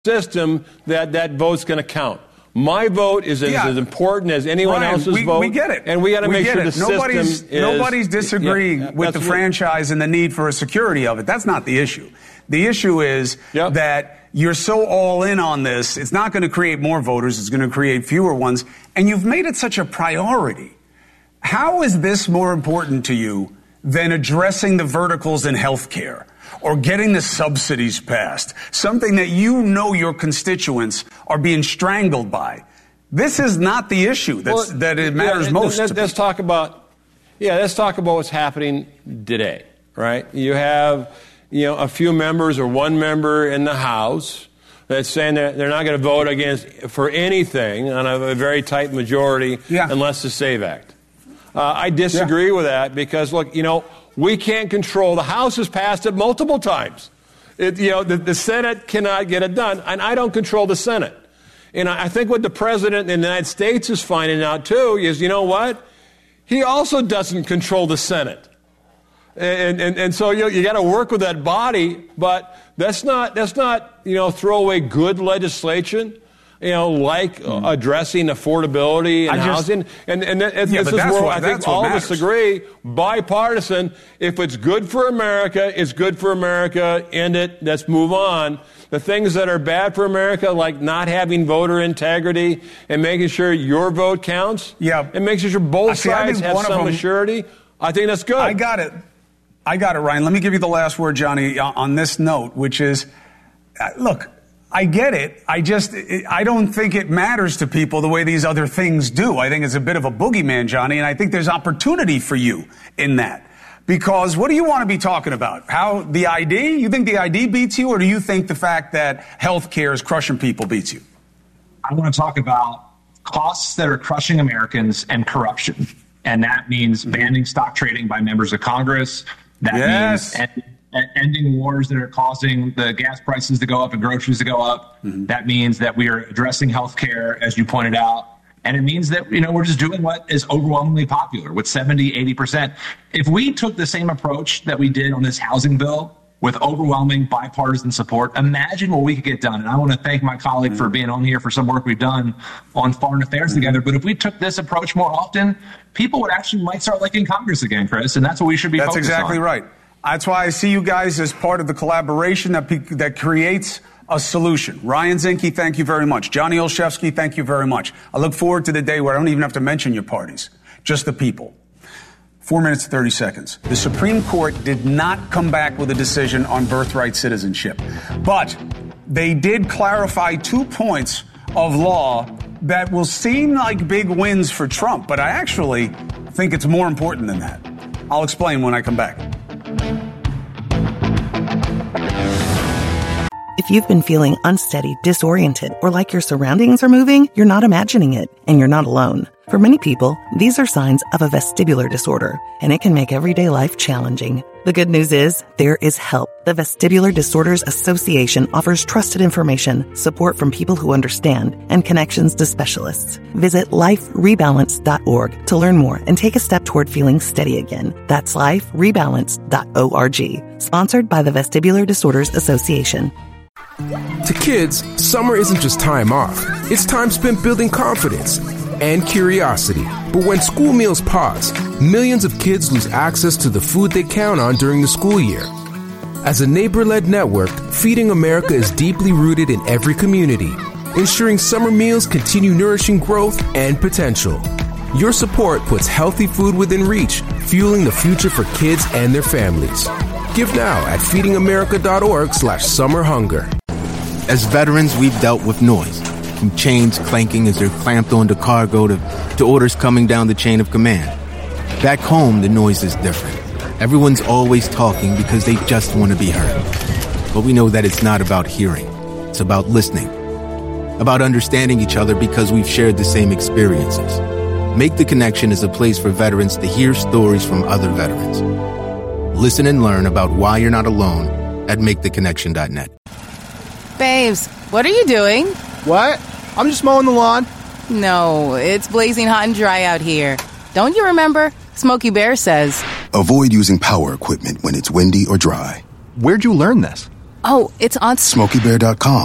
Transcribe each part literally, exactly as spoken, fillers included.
system that that vote's going to count. My vote is as, yeah. as important as anyone Ryan, else's we, vote. We get it. And we got to make sure it. the nobody's, system is... Nobody's disagreeing yeah, with the franchise and the need for a security of it. That's not the issue. The issue is yep. that you're so all in on this, it's not going to create more voters, it's going to create fewer ones, and you've made it such a priority. How is this more important to you than addressing the verticals in health care or getting the subsidies passed, something that you know your constituents are being strangled by? This is not the issue that's, well, that it matters yeah, most. Let's, to let's talk about, yeah, let's talk about what's happening today, right? You have, you know, a few members or one member in the House that's saying that they're not going to vote against for anything on a, a very tight majority yeah. unless the SAVE Act. Uh, I disagree yeah. with that because, look, you know, we can't control. The House has passed it multiple times. It, you know, the, the Senate cannot get it done, and I don't control the Senate. And I think what the president in the United States is finding out, too, is, you know what? He also doesn't control the Senate. And and, and so you, you got to work with that body, but that's not, that's not, you know, throw away good legislation. You know, like mm. addressing affordability and just, housing. And, and, and yeah, this is where what, I think all of us agree, bipartisan, if it's good for America, it's good for America, end it, let's move on. The things that are bad for America, like not having voter integrity and making sure your vote counts, yeah. and making sure both See, sides have some them, assurity, I think that's good. I got it. I got it, Ryan. Let me give you the last word, Johnny, on this note, which is, uh, look, I get it. I just, I don't think it matters to people the way these other things do. I think it's a bit of a boogeyman, Johnny, and I think there's opportunity for you in that. Because what do you want to be talking about? How the I D? You think the I D beats you, or do you think the fact that health care is crushing people beats you? I want to talk about costs that are crushing Americans and corruption. And that means banning stock trading by members of Congress. That yes. means ending ending wars that are causing the gas prices to go up and groceries to go up. Mm-hmm. That means that we are addressing health care, as you pointed out. And it means that, you know, we're just doing what is overwhelmingly popular with seventy, eighty percent. If we took the same approach that we did on this housing bill with overwhelming bipartisan support, imagine what we could get done. And I want to thank my colleague mm-hmm. for being on here for some work we've done on foreign affairs mm-hmm. together. But if we took this approach more often, people would actually might start liking Congress again, Chris. And that's what we should be that's focused on. That's exactly right. That's why I see you guys as part of the collaboration that, that creates a solution. Ryan Zinke, thank you very much. Johnny Olszewski, thank you very much. I look forward to the day where I don't even have to mention your parties, just the people. Four minutes, thirty seconds. The Supreme Court did not come back with a decision on birthright citizenship, but they did clarify two points of law that will seem like big wins for Trump, but I actually think it's more important than that. I'll explain when I come back. If you've been feeling unsteady, disoriented, or like your surroundings are moving, you're not imagining it, and you're not alone. For many people, these are signs of a vestibular disorder, and it can make everyday life challenging. The good news is, there is help. The Vestibular Disorders Association offers trusted information, support from people who understand, and connections to specialists. Visit life rebalance dot org to learn more and take a step toward feeling steady again. That's life rebalance dot org. Sponsored by the Vestibular Disorders Association. To kids, summer isn't just time off. It's time spent building confidence and curiosity. But when school meals pause, millions of kids lose access to the food they count on during the school year. As a neighbor-led network, Feeding America is deeply rooted in every community, ensuring summer meals continue nourishing growth and potential. Your support puts healthy food within reach, fueling the future for kids and their families. Give now at feeding america dot org slash summer hunger. As veterans, we've dealt with noise, from chains clanking as they're clamped onto cargo to, to orders coming down the chain of command. Back home, the noise is different. Everyone's always talking because they just want to be heard. But we know that it's not about hearing. It's about listening. About understanding each other because we've shared the same experiences. Make the Connection is a place for veterans to hear stories from other veterans. Listen and learn about why you're not alone at make the connection dot net. Babes, what are you doing? What? I'm just mowing the lawn. No, it's blazing hot and dry out here. Don't you remember? Smokey Bear says, avoid using power equipment when it's windy or dry. Where'd you learn this? Oh, it's on smokey bear dot com.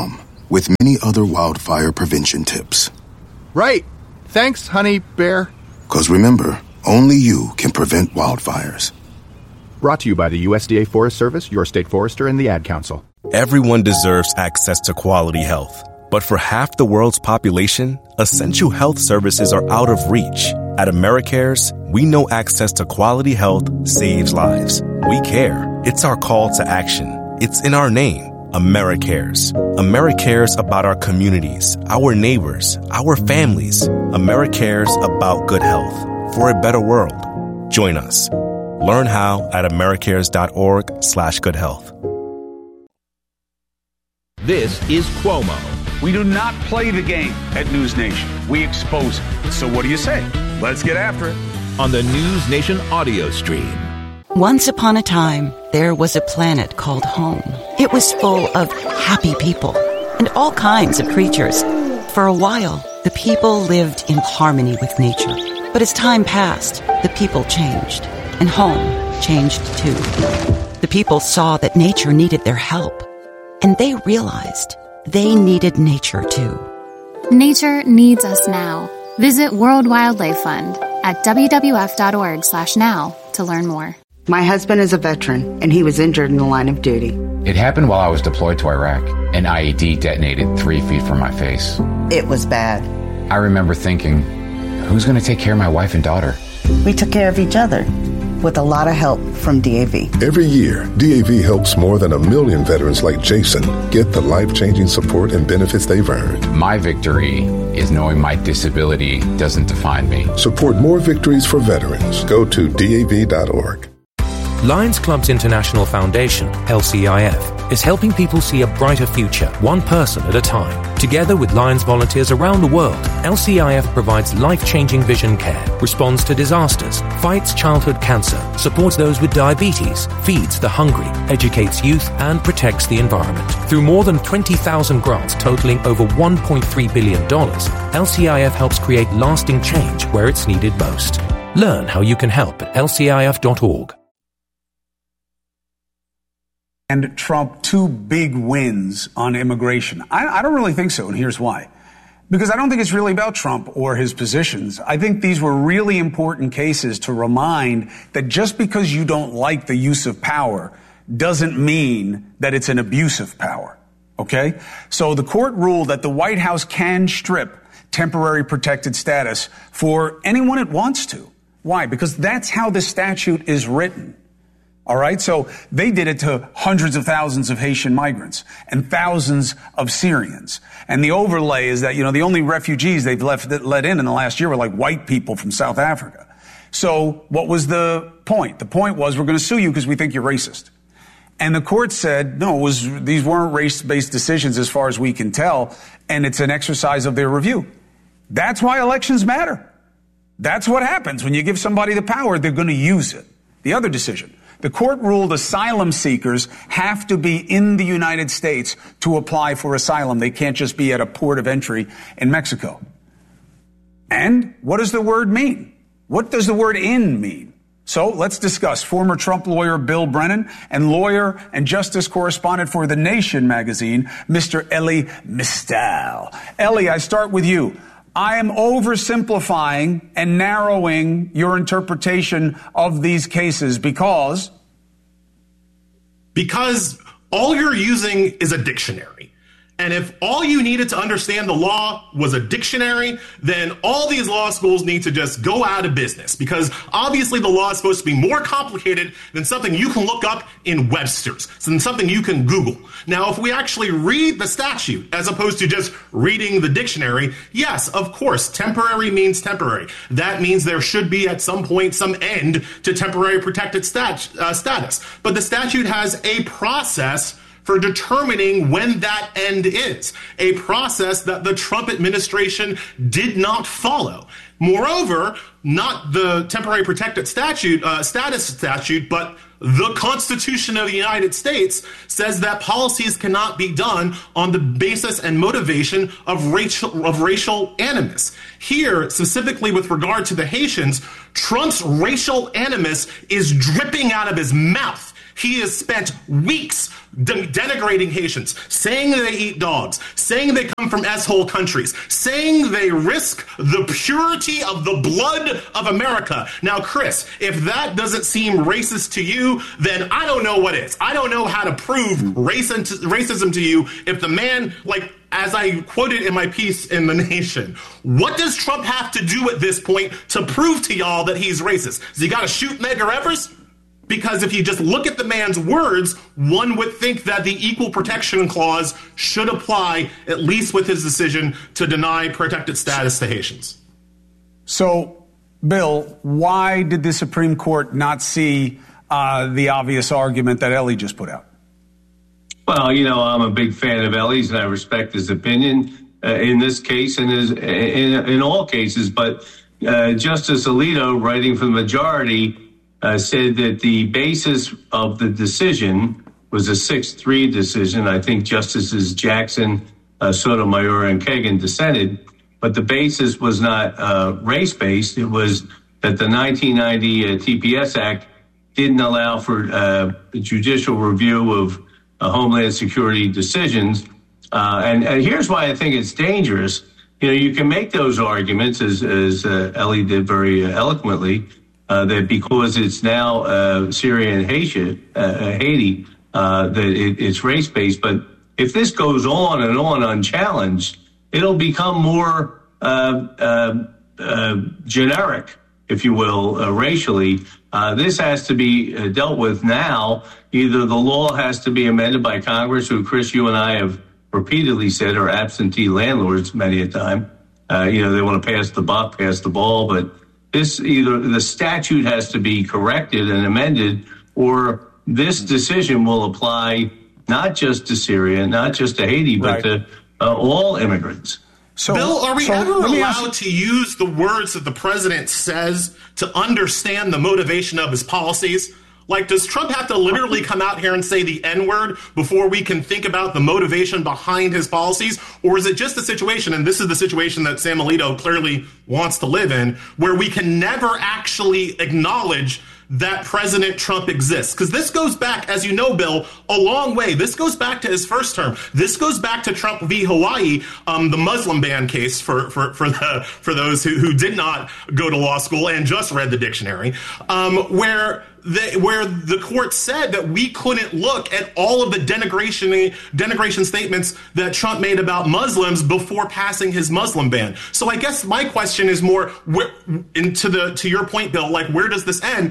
with many other wildfire prevention tips. Right. Thanks, Honey Bear. Because remember, only you can prevent wildfires. Brought to you by the U S D A Forest Service, your state forester, and the Ad Council. Everyone deserves access to quality health. But for half the world's population, essential health services are out of reach. At AmeriCares, we know access to quality health saves lives. We care. It's our call to action. It's in our name, AmeriCares. AmeriCares about our communities, our neighbors, our families. AmeriCares about good health for a better world. Join us. Learn how at americares.org slash good health. This is Cuomo. We do not play the game at News Nation. We expose it. So what do you say? Let's get after it. On the News Nation audio stream. Once upon a time, there was a planet called home. It was full of happy people and all kinds of creatures. For a while, the people lived in harmony with nature. But as time passed, the people changed, and home changed too. The people saw that nature needed their help, and they realized they needed nature too. Nature needs us now. Visit World Wildlife Fund at wwf.org slash now to learn more. My husband is a veteran, and he was injured in the line of duty. It happened while I was deployed to Iraq. An I E D detonated three feet from my face. It was bad. I remember thinking, who's going to take care of my wife and daughter? We took care of each other, with a lot of help from D A V. Every year, D A V helps more than a million veterans like Jason get the life-changing support and benefits they've earned. My victory is knowing my disability doesn't define me. Support more victories for veterans. Go to D A V dot org. Lions Club's International Foundation, L C I F, is helping people see a brighter future, one person at a time. Together with Lions volunteers around the world, L C I F provides life-changing vision care, responds to disasters, fights childhood cancer, supports those with diabetes, feeds the hungry, educates youth, and protects the environment. Through more than twenty thousand grants totaling over one point three billion dollars, L C I F helps create lasting change where it's needed most. Learn how you can help at L C I F dot org. And Trump two big wins on immigration. I, I don't really think so, and here's why. Because I don't think it's really about Trump or his positions. I think these were really important cases to remind that just because you don't like the use of power doesn't mean that it's an abuse of power. Okay? So the court ruled that the White House can strip temporary protected status for anyone it wants to. Why? Because that's how the statute is written. All right. So they did it to hundreds of thousands of Haitian migrants and thousands of Syrians. And the overlay is that, you know, the only refugees they've left let in in the last year were like white people from South Africa. So what was the point? The point was, we're going to sue you because we think you're racist. And the court said, no, it was, these weren't race-based decisions as far as we can tell. And it's an exercise of their review. That's why elections matter. That's what happens when you give somebody the power. They're going to use it. The other decision. The court ruled asylum seekers have to be in the United States to apply for asylum. They can't just be at a port of entry in Mexico. And what does the word mean? What does the word in mean? So let's discuss. Former Trump lawyer Bill Brennan and lawyer and justice correspondent for The Nation magazine, Mister Elie Mystal. Elie, I start with you. I am oversimplifying and narrowing your interpretation of these cases because... Because all you're using is a dictionary. And if all you needed to understand the law was a dictionary, then all these law schools need to just go out of business, because obviously the law is supposed to be more complicated than something you can look up in Webster's, than something you can Google. Now, if we actually read the statute as opposed to just reading the dictionary, yes, of course, temporary means temporary. That means there should be at some point some end to temporary protected stat- uh, status. But the statute has a process for determining when that end is, a process that the Trump administration did not follow. Moreover, not the temporary protected statute, uh, status statute, but the Constitution of the United States says that policies cannot be done on the basis and motivation of racial, of racial animus. Here, specifically with regard to the Haitians, Trump's racial animus is dripping out of his mouth. He has spent weeks de- denigrating Haitians, saying they eat dogs, saying they come from S-hole countries, saying they risk the purity of the blood of America. Now, Chris, if that doesn't seem racist to you, then I don't know what is. I don't know how to prove racism racism to you if the man, like, as I quoted in my piece in The Nation, what does Trump have to do at this point to prove to y'all that he's racist? Does he got to shoot Medgar Evers? Because if you just look at the man's words, one would think that the Equal Protection Clause should apply, at least with his decision to deny protected status to Haitians. So, Bill, why did the Supreme Court not see uh, the obvious argument that Elie just put out? Well, you know, I'm a big fan of Elie's, and I respect his opinion uh, in this case and his, in, in all cases. But uh, Justice Alito, writing for the majority, uh, said that the basis of the decision was a six three decision. I think Justices Jackson, uh, Sotomayor, and Kagan dissented. But the basis was not uh, race-based. It was that the nineteen ninety uh, T P S Act didn't allow for uh, judicial review of Uh, Homeland Security decisions. Uh, and, and here's why I think it's dangerous. You know, you can make those arguments, as, as uh, Elie did very uh, eloquently, uh, that because it's now uh, Syria and Haiti, uh, Haiti uh, that it, it's race-based. But if this goes on and on unchallenged, it'll become more uh, uh, uh, generic, if you will, uh, racially. Uh, this has to be uh, dealt with now. Either the law has to be amended by Congress, who, Chris, you and I have repeatedly said are absentee landlords many a time. Uh, you know, they want to pass the buck, pass the ball. But this, either the statute has to be corrected and amended, or this decision will apply not just to Syria, not just to Haiti, but right. to uh, all immigrants. So, Bill, are we so ever allowed to use the words that the president says to understand the motivation of his policies? Like, does Trump have to literally come out here and say the N-word before we can think about the motivation behind his policies? Or is it just a situation, and this is the situation that Sam Alito clearly wants to live in, where we can never actually acknowledge that President Trump exists? Because this goes back, as you know, Bill, a long way. This goes back to his first term. This goes back to Trump v. Hawaii, um, the Muslim ban case for for for the for those who, who did not go to law school and just read the dictionary, um, where the, where the court said that we couldn't look at all of the denigration denigration statements that Trump made about Muslims before passing his Muslim ban. So I guess my question is more, where, into the to your point, Bill, like, where does this end?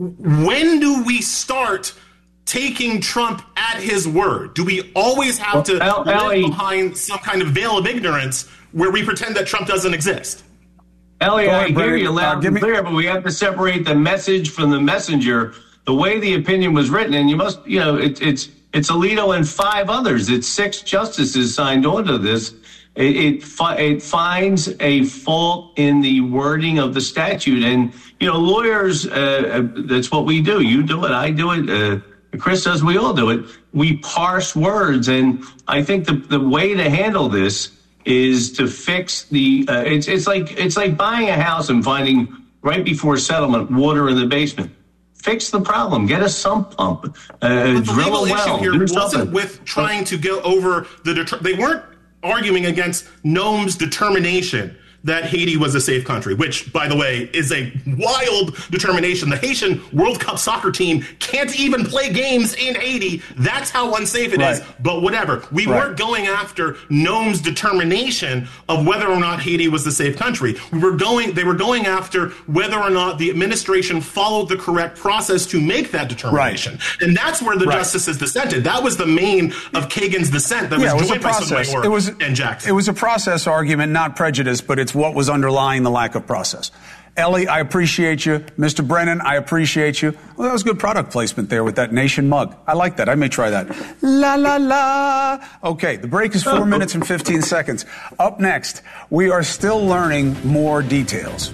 When do we start taking Trump at his word? Do we always have to well, live Elie, behind some kind of veil of ignorance where we pretend that Trump doesn't exist? Elie, I hear you loud uh, and clear, but we have to separate the message from the messenger. The way the opinion was written, and you must, you know, it, it's it's Alito and five others. It's six justices signed on to this. It, it, fi- it finds a fault in the wording of the statute. And, you know, lawyers, uh, that's what we do. You do it. I do it. Uh, Chris does. We all do it. We parse words. And I think the, the way to handle this is to fix the uh, it's it's like it's like buying a house and finding right before settlement water in the basement. Fix the problem. Get a sump pump. Uh, but the drill legal a well. issue here wasn't with trying to go over the. Det- they weren't arguing against Noam's determination that Haiti was a safe country, which, by the way, is a wild determination. The Haitian World Cup soccer team can't even play games in Haiti. That's how unsafe it right. is. But whatever. We right. weren't going after Noam's determination of whether or not Haiti was a safe country. We were going. They were going after whether or not the administration followed the correct process to make that determination. Right. And that's where the right. justices dissented. That was the main of Kagan's dissent that yeah, was joined by process. Sotomayor it was, and Jackson. It was a process argument, not prejudice, but it's what was underlying the lack of process. Elie, I appreciate you. Mister Brennan, I appreciate you. Well, that was good product placement there with that Nation mug. I like that. I may try that. La, la, la. Okay, the break is four minutes and fifteen seconds. Up next, we are still learning more details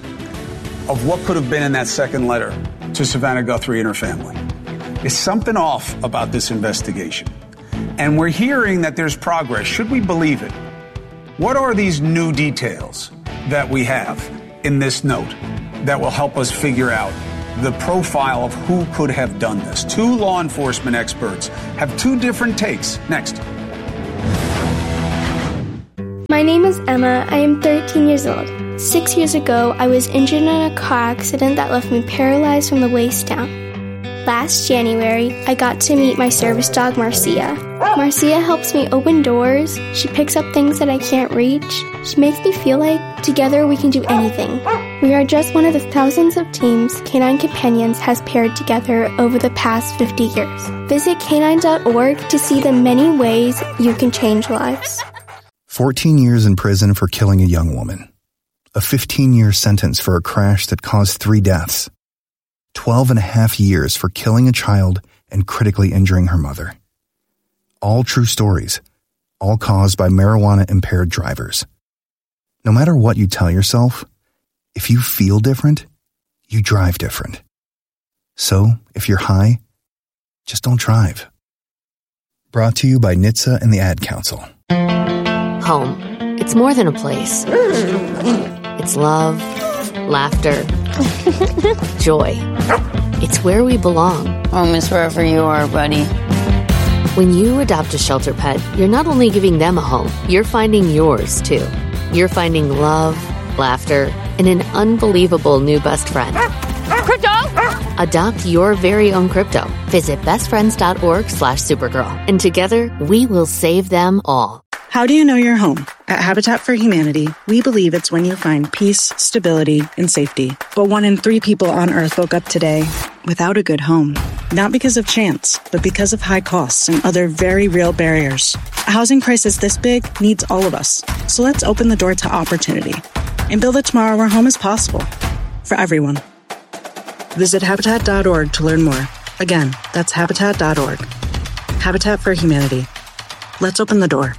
of what could have been in that second letter to Savannah Guthrie and her family. Is something off about this investigation? And we're hearing that there's progress. Should we believe it? What are these new details that we have in this note that will help us figure out the profile of who could have done this. Two law enforcement experts have two different takes. Next. My name is Emma. I am thirteen years old. Six years ago, I was injured in a car accident that left me paralyzed from the waist down. Last January, I got to meet my service dog, Marcia. Marcia helps me open doors. She picks up things that I can't reach. She makes me feel like together we can do anything. We are just one of the thousands of teams Canine Companions has paired together over the past fifty years. Visit canine dot org to see the many ways you can change lives. fourteen years in prison for killing a young woman. A fifteen-year sentence for a crash that caused three deaths. twelve and a half years for killing a child and critically injuring her mother. All true stories, all caused by marijuana-impaired drivers. No matter what you tell yourself, if you feel different, you drive different. So, if you're high, just don't drive. Brought to you by N H T S A and the Ad Council. Home. It's more than a place. It's love, laughter, joy. It's where we belong. Home is wherever you are, buddy. When you adopt a shelter pet, you're not only giving them a home, you're finding yours, too. You're finding love, laughter, and an unbelievable new best friend. Crypto! Adopt your very own crypto. Visit bestfriends.org slash Supergirl. And together, we will save them all. How do you know you're home? At Habitat for Humanity, we believe it's when you find peace, stability, and safety. But one in three people on Earth woke up today without a good home. Not because of chance, but because of high costs and other very real barriers. A housing crisis this big needs all of us. So let's open the door to opportunity and build a tomorrow where home is possible for everyone. Visit Habitat dot org to learn more. Again, that's Habitat dot org. Habitat for Humanity. Let's open the door.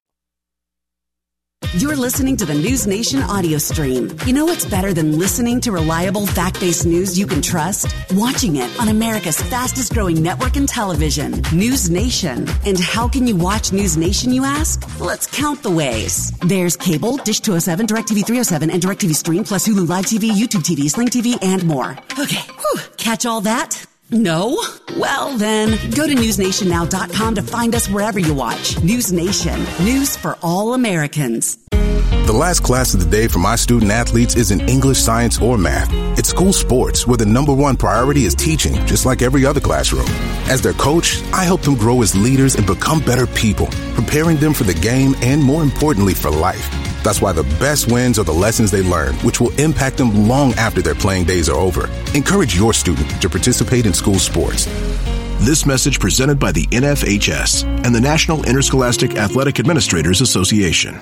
You're listening to the News Nation audio stream. You know what's better than listening to reliable, fact-based news you can trust? Watching it on America's fastest-growing network in television, News Nation. And how can you watch News Nation, you ask? Let's count the ways. There's cable, Dish two oh seven, DirecTV three oh seven, and DirecTV Stream, plus Hulu Live T V, YouTube T V, Sling T V, and more. Okay, whew. Catch all that? No? Well, then, go to news nation now dot com to find us wherever you watch. News Nation. News for all Americans. The last class of the day for my student athletes isn't English, science, or math. It's school sports, where the number one priority is teaching, just like every other classroom. As their coach, I help them grow as leaders and become better people, preparing them for the game and, more importantly, for life. That's why the best wins are the lessons they learn, which will impact them long after their playing days are over. Encourage your student to participate in school sports. This message presented by the N F H S and the National Interscholastic Athletic Administrators Association.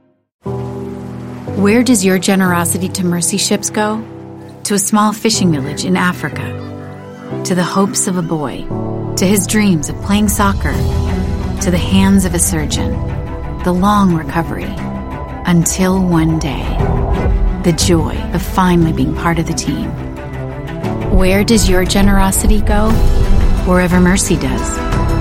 Where does your generosity to mercy ships go? To a small fishing village in Africa. To the hopes of a boy. To his dreams of playing soccer. To the hands of a surgeon. The long recovery. Until one day, the joy of finally being part of the team. Where does your generosity go? Wherever mercy does.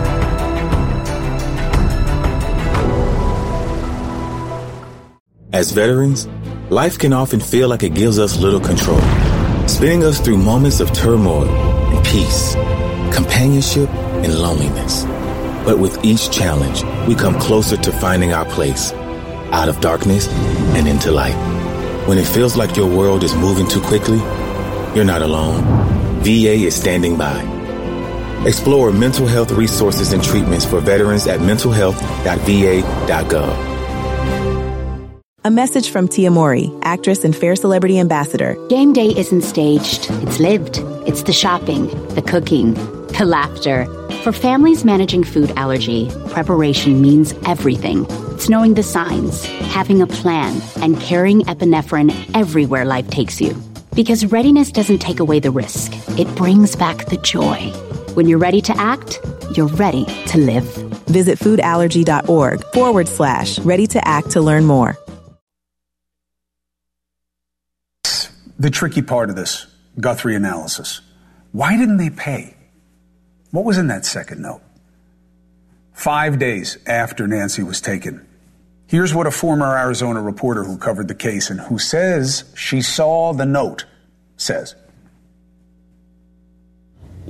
As veterans, life can often feel like it gives us little control, spinning us through moments of turmoil and peace, companionship and loneliness. But with each challenge, we come closer to finding our place, out of darkness and into light. When it feels like your world is moving too quickly, you're not alone. V A is standing by. Explore mental health resources and treatments for veterans at mental health dot v a dot gov. A message from Tia Mori, actress and Fair Celebrity Ambassador. Game day isn't staged, it's lived. It's the shopping, the cooking, the laughter. For families managing food allergy, preparation means everything. It's knowing the signs, having a plan, and carrying epinephrine everywhere life takes you. Because readiness doesn't take away the risk. It brings back the joy. When you're ready to act, you're ready to live. Visit foodallergy.org forward slash ready to act to learn more. The tricky part of this Guthrie analysis. Why didn't they pay? What was in that second note? Five days after Nancy was taken, here's what a former Arizona reporter who covered the case and who says she saw the note says.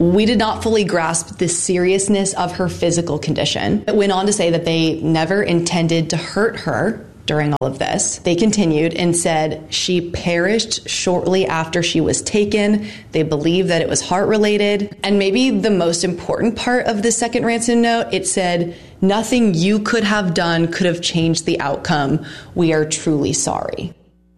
We did not fully grasp the seriousness of her physical condition. It went on to say that they never intended to hurt her during all of this. They continued and said she perished shortly after she was taken. They believe that it was heart related. And maybe the most important part of the second ransom note, it said, nothing you could have done could have changed the outcome. We are truly sorry.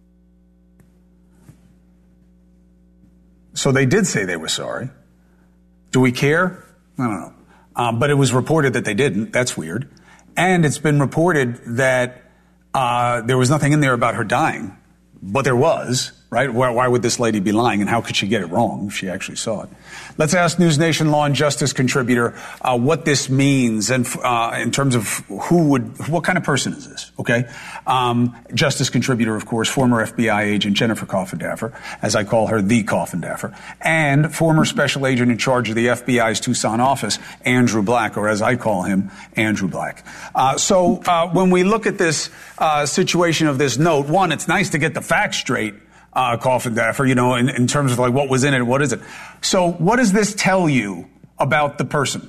So they did say they were sorry. Do we care? I don't know. Um, but it was reported that they didn't. That's weird. And it's been reported that uh, there was nothing in there about her dying. But there was, right? Why, why would this lady be lying, and how could she get it wrong if she actually saw it? Let's ask News Nation Law and Justice contributor uh, what this means and uh, in terms of who would, what kind of person is this, okay? Um, Justice contributor, of course, former F B I agent Jennifer Coffindaffer, as I call her, the Coffindaffer, and former special agent in charge of the F B I's Tucson office, Andrew Black, or as I call him, Andrew Black. Uh, so uh, when we look at this uh, situation of this note, one, it's nice to get the facts straight. Uh, Coffindaffer, you know, in, in terms of like what was in it, what is it? So what does this tell you about the person?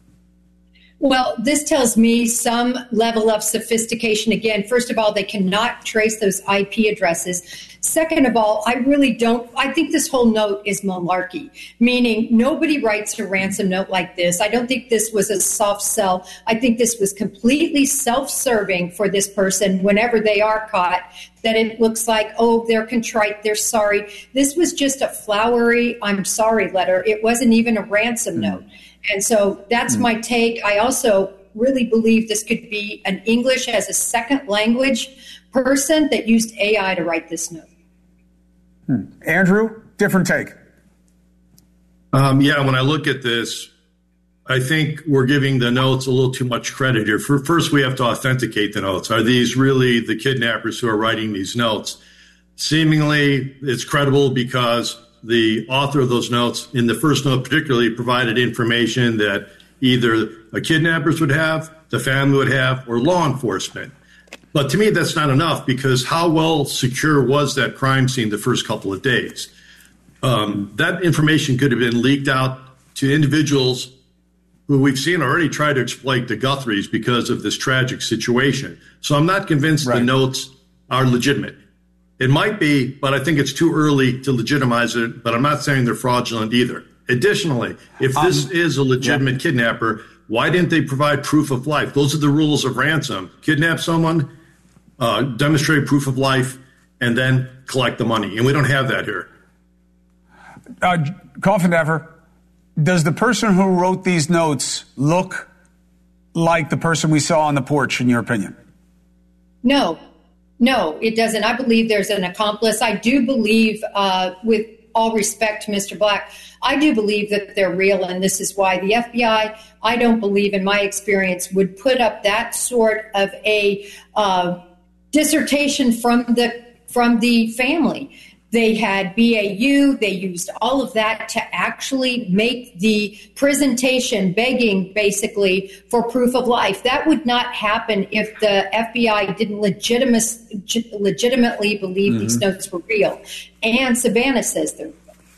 Well, this tells me some level of sophistication. Again, first of all, they cannot trace those I P addresses. Second of all, I really don't, I think this whole note is malarkey, meaning nobody writes a ransom note like this. I don't think this was a soft sell. I think this was completely self-serving for this person whenever they are caught, that it looks like, oh, they're contrite, they're sorry. This was just a flowery, I'm sorry letter. It wasn't even a ransom mm. note. And so that's mm. my take. I also really believe this could be an English as a second language person that used A I to write this note. Hmm. Andrew, different take. Um, yeah, when I look at this, I think we're giving the notes a little too much credit here. For, first, we have to authenticate the notes. Are these really the kidnappers who are writing these notes? Seemingly, it's credible because the author of those notes, in the first note particularly, provided information that either the kidnappers would have, the family would have, or law enforcement. But to me, that's not enough, because how well secure was that crime scene the first couple of days? Um, that information could have been leaked out to individuals who we've seen already try to exploit the Guthries because of this tragic situation. So I'm not convinced right. the notes are legitimate. It might be, but I think it's too early to legitimize it, but I'm not saying they're fraudulent either. Additionally, if this um, is a legitimate yeah. kidnapper, why didn't they provide proof of life? Those are the rules of ransom. Kidnap someone, uh, demonstrate proof of life, and then collect the money. And we don't have that here. Uh, Coffindaffer, does the person who wrote these notes look like the person we saw on the porch, in your opinion? No. No, it doesn't. I believe there's an accomplice. I do believe, uh, with all respect to Mister Black, I do believe that they're real, and this is why the F B I, I don't believe, in my experience, would put up that sort of a uh, dissertation from the from the family. They had B A U. They used all of that to actually make the presentation, begging basically for proof of life. That would not happen if the F B I didn't legitimus, legitimately believe mm-hmm. these notes were real. And Savannah says they're real.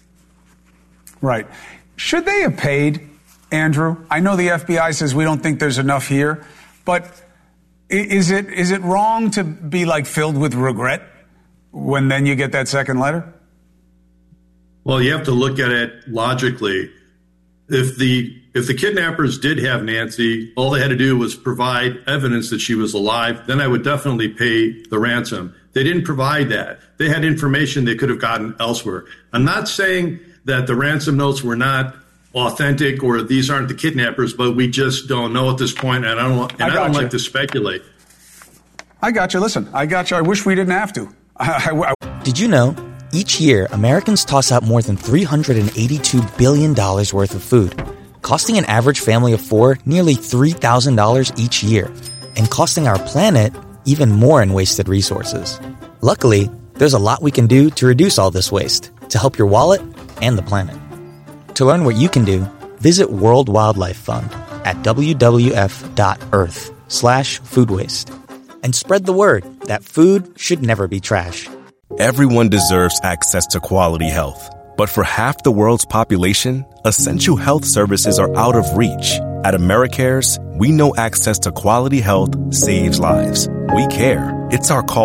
Right. Should they have paid, Andrew? I know the F B I says we don't think there's enough here, but is it is it wrong to be like filled with regret when then you get that second letter? Well, you have to look at it logically. If the if the kidnappers did have Nancy, all they had to do was provide evidence that she was alive, then I would definitely pay the ransom. They didn't provide that. They had information they could have gotten elsewhere. I'm not saying that the ransom notes were not authentic or these aren't the kidnappers, but we just don't know at this point, and I don't and I, I don't you. like to speculate. I got you. Listen, I got you. I wish we didn't have to. I, I, Did you know, each year, Americans toss out more than three hundred eighty-two billion dollars worth of food, costing an average family of four nearly three thousand dollars each year, and costing our planet even more in wasted resources. Luckily, there's a lot we can do to reduce all this waste, to help your wallet and the planet. To learn what you can do, visit World Wildlife Fund at w w f dot earth slash food waste. And spread the word that food should never be trash. Everyone deserves access to quality health. But for half the world's population, essential health services are out of reach. At AmeriCares, we know access to quality health saves lives. We care. It's our call